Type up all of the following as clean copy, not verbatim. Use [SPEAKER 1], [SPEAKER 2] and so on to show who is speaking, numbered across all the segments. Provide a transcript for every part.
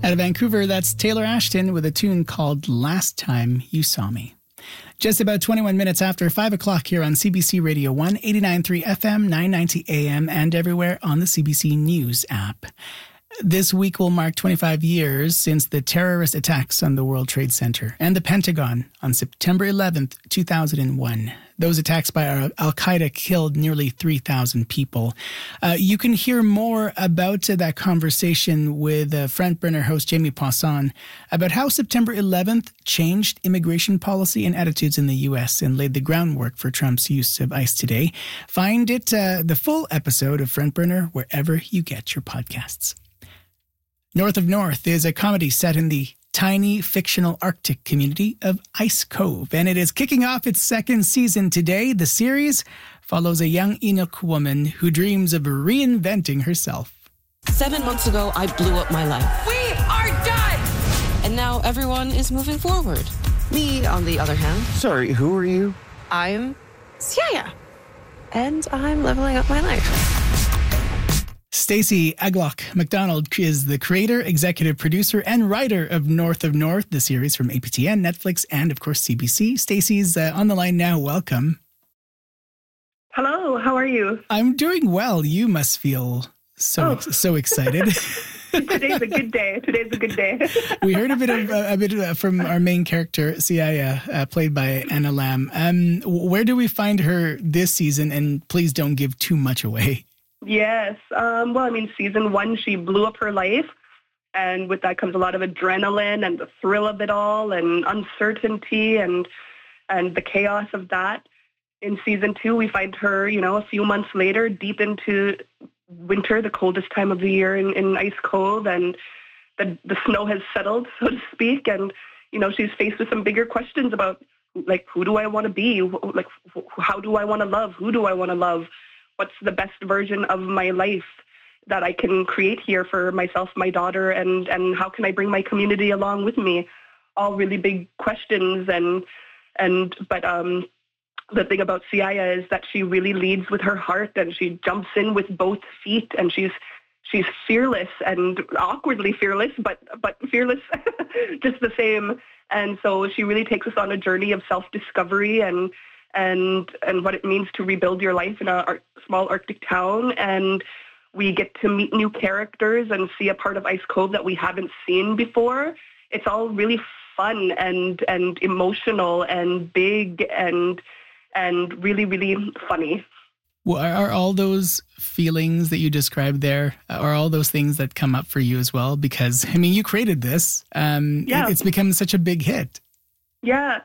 [SPEAKER 1] Out of Vancouver, that's Taylor Ashton with a tune called Last Time You Saw Me. Just about 21 minutes after 5 o'clock here on CBC Radio 1, 89.3 FM, 990 AM, and everywhere on the CBC News app. This week will mark 25 years since the terrorist attacks on the World Trade Center and the Pentagon on September 11th, 2001. Those attacks by Al-Qaeda killed nearly 3,000 people. You can hear more about that conversation with Frontburner host Jamie Poisson about how September 11th changed immigration policy and attitudes in the U.S. and laid the groundwork for Trump's use of ICE today. Find it, the full episode of Frontburner, wherever you get your podcasts. North of North is a comedy set in the tiny fictional Arctic community of Ice Cove, and it is kicking off its second season today. The series follows a young Inuk woman who dreams of reinventing herself.
[SPEAKER 2] 7 months ago, I blew up my life.
[SPEAKER 3] We are done!
[SPEAKER 2] And now everyone is moving forward. Me, on the other hand.
[SPEAKER 4] Sorry, who are you?
[SPEAKER 2] I'm Siaya. And I'm leveling up my life.
[SPEAKER 1] Stacey Aglock MacDonald is the creator, executive producer, and writer of North of North, the series from APTN, Netflix, and of course CBC. Stacey's on the line now. Welcome.
[SPEAKER 5] Hello, how are you?
[SPEAKER 1] I'm doing well. You must feel so excited.
[SPEAKER 5] Today's a good day.
[SPEAKER 1] We heard a bit from our main character, Siaya, played by Anna Lam. Where do we find her this season? And please don't give too much away.
[SPEAKER 5] Yes. Season 1, she blew up her life. And with that comes a lot of adrenaline and the thrill of it all and uncertainty and the chaos of that. In season 2, we find her, a few months later, deep into winter, the coldest time of the year in Ice Cove. And the snow has settled, so to speak. And, she's faced with some bigger questions about, who do I want to be? How do I want to love? Who do I want to love? What's the best version of my life that I can create here for myself, my daughter, and how can I bring my community along with me? All really big questions. But the thing about Siaya is that she really leads with her heart and she jumps in with both feet, and she's fearless and awkwardly fearless, but fearless just the same. And so she really takes us on a journey of self-discovery and what it means to rebuild your life in a small Arctic town. And we get to meet new characters and see a part of Ice Cove that we haven't seen before. It's all really fun and emotional and big and really, really funny.
[SPEAKER 1] Well, are all those feelings that you described there, are all those things that come up for you as well? Because, you created this. It's become such a big hit.
[SPEAKER 5] Yeah.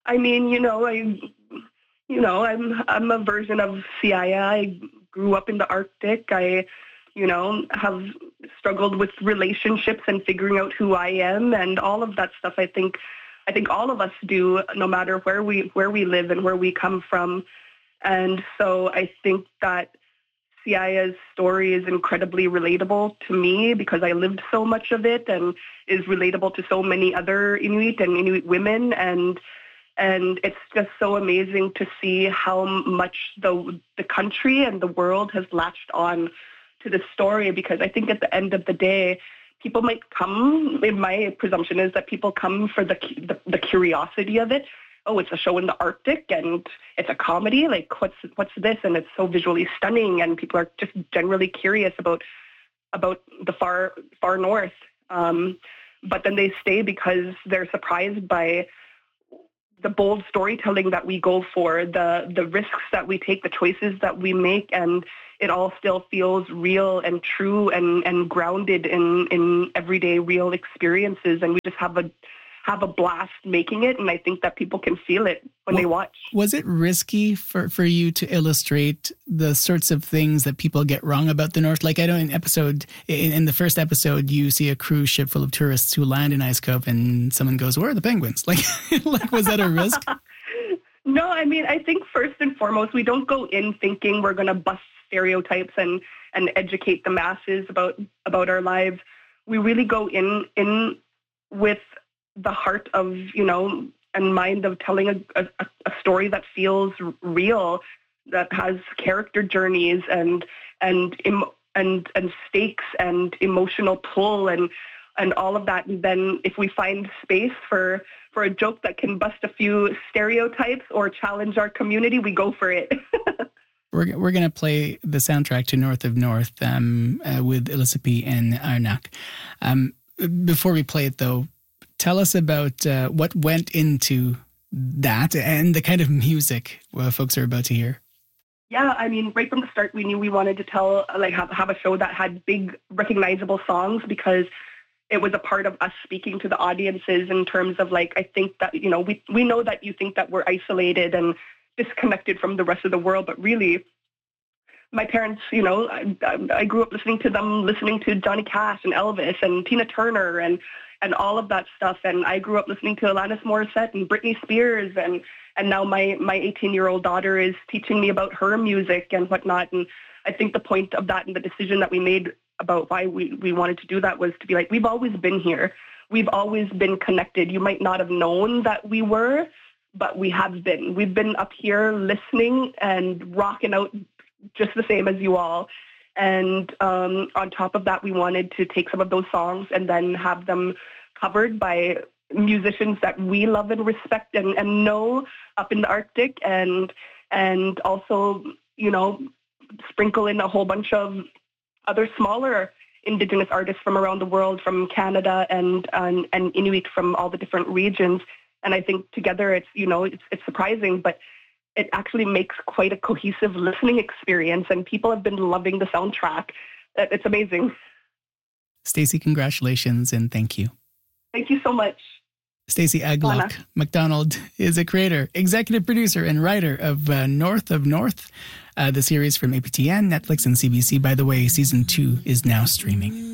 [SPEAKER 5] I'm a version of Siaya. I grew up in the Arctic. I, have struggled with relationships and figuring out who I am and all of that stuff. I think all of us do, no matter where we live and where we come from. And so I think that Siaya's story is incredibly relatable to me because I lived so much of it, and is relatable to so many other Inuit and Inuit women. And it's just so amazing to see how much the country and the world has latched on to this story, because I think at the end of the day, people might come, my presumption is that people come for the curiosity of it. Oh, it's a show in the Arctic and it's a comedy. What's this? And it's so visually stunning, and people are just generally curious about the far north. But then they stay because they're surprised by the bold storytelling that we go for, the risks that we take, the choices that we make, and it all still feels real and true and grounded in everyday real experiences. And we just have a blast making it, and I think that people can feel it when they watch.
[SPEAKER 1] Was it risky for you to illustrate the sorts of things that people get wrong about the North? Like, I know in the first episode, you see a cruise ship full of tourists who land in Ice Cove, and someone goes, "Where are the penguins?" Like was that a risk?
[SPEAKER 5] No, I think first and foremost, we don't go in thinking we're going to bust stereotypes and educate the masses about our lives. We really go in with the heart of, and mind of telling a story that feels real, that has character journeys and stakes and emotional pull and and all of that. And then if we find space for a joke that can bust a few stereotypes or challenge our community, we go for it.
[SPEAKER 1] We're going to play the soundtrack to North of North with Illissipi and Arnak. Before we play it, though, tell us about what went into that and the kind of music folks are about to hear.
[SPEAKER 5] Yeah, I mean, right from the start, we knew we wanted to have a show that had big, recognizable songs, because it was a part of us speaking to the audiences in terms of, like, I think that, you know, we know that you think that we're isolated and disconnected from the rest of the world, but really, my parents, you know, I grew up listening to Johnny Cash and Elvis and Tina Turner and all of that stuff, and I grew up listening to Alanis Morissette and Britney Spears, and now my 18-year-old daughter is teaching me about her music and whatnot, and I think the point of that and the decision that we made about why we wanted to do that was to be like, we've always been here. We've always been connected. You might not have known that we were, but we have been. We've been up here listening and rocking out just the same as you all. And on top of that, we wanted to take some of those songs and then have them covered by musicians that we love and respect and know up in the Arctic, and also, you know, sprinkle in a whole bunch of other smaller Indigenous artists from around the world, from Canada and Inuit from all the different regions. And I think together it's, you know, it's surprising, but it actually makes quite a cohesive listening experience, and people have been loving the soundtrack. It's amazing.
[SPEAKER 1] Stacey, congratulations and thank you.
[SPEAKER 5] Thank you so much.
[SPEAKER 1] Stacey Aglock MacDonald is a creator, executive producer, and writer of North of North, the series from APTN, Netflix, and CBC. By the way, season 2 is now streaming.